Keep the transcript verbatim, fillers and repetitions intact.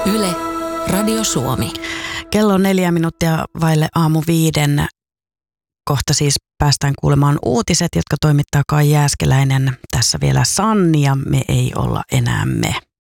Yle, Radio Suomi. Kello on neljä minuuttia vaille aamu viiden. Kohta siis päästään kuulemaan uutiset, jotka toimittaa Kai Jääskeläinen. Tässä vielä Sanni ja me ei olla enää me.